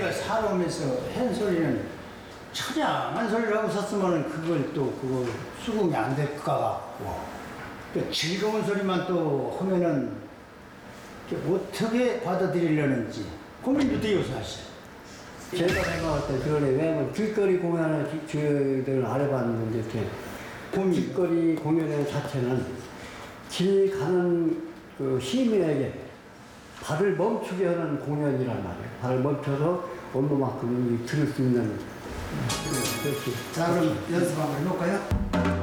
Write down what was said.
우리가 살아오면서 한 소리는 처량한 소리를 하고 섰으면 그걸 또 그거 수긍이 안 될 것 같고 그 즐거운 소리만 또 하면은 어떻게 받아들이려는지 고민도 돼요 사실. 제가 생각할 때 그러네. 왜냐면 길거리 공연을 저희들은 안 해봤는데 이렇게 길거리 공연 자체는 길 가는 그 시민에게 발을 멈추게 하는 공연이란 말이에요. 발을 멈춰서 온도만큼 들을 수 있는. 그렇지. 자 그럼 연습 한번 해볼까요?